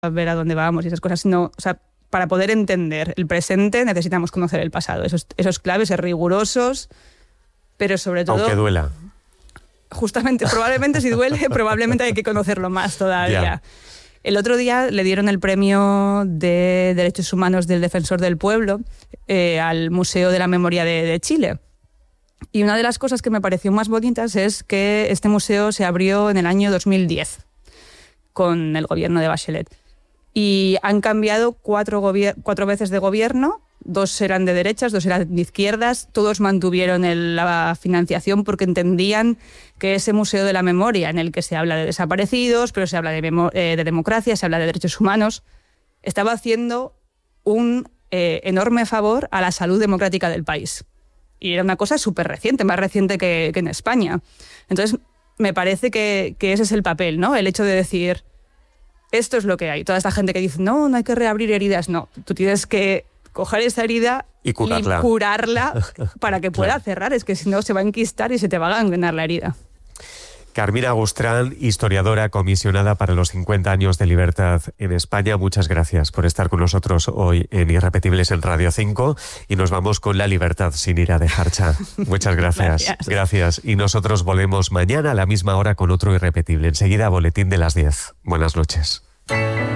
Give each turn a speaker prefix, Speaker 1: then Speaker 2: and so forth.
Speaker 1: ver a dónde vamos y esas cosas, sino, o sea, para poder entender el presente necesitamos conocer el pasado. Esos claves, ser rigurosos, pero sobre todo...
Speaker 2: Aunque duela.
Speaker 1: Justamente, probablemente si duele, probablemente hay que conocerlo más todavía.
Speaker 2: Ya.
Speaker 1: El otro día le dieron el premio de Derechos Humanos del Defensor del Pueblo al Museo de la Memoria de Chile. Y una de las cosas que me pareció más bonitas es que este museo se abrió en el año 2010 con el gobierno de Bachelet. Y han cambiado cuatro veces de gobierno, 2 eran de derechas, 2 eran de izquierdas, todos mantuvieron la financiación porque entendían que ese Museo de la Memoria, en el que se habla de desaparecidos, pero se habla de democracia, se habla de derechos humanos, estaba haciendo un enorme favor a la salud democrática del país. Y era una cosa súper reciente, más reciente que en España. Entonces, me parece que ese es el papel, ¿no? El hecho de decir... Esto es lo que hay. Toda esta gente que dice, no hay que reabrir heridas. No, tú tienes que coger esa herida
Speaker 2: y
Speaker 1: curarla para que pueda cerrar. Es que si no se va a enquistar y se te va a gangrenar la herida.
Speaker 2: Carmina Gustrán, historiadora comisionada para los 50 años de libertad en España. Muchas gracias por estar con nosotros hoy en Irrepetibles en Radio 5. Y nos vamos con la libertad sin ir a dejarcha. Muchas gracias. Gracias. Y nosotros volvemos mañana a la misma hora con otro Irrepetible. Enseguida, boletín de las 10. Buenas noches.